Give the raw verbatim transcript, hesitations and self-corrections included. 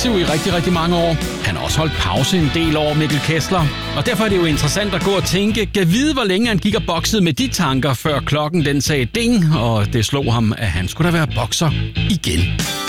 aktiv i rigtig, rigtig mange år. Han har også holdt pause en del over Mikkel Kessler. Og derfor er det jo interessant at gå og tænke, kan vide, hvor længe han gik og boksede med de tanker, før klokken den sagde ding, og det slog ham, at han skulle da være bokser igen.